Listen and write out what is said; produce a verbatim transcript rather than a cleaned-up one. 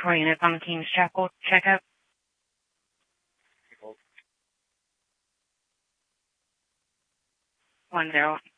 four units on the King's Chapel checkup. One zero.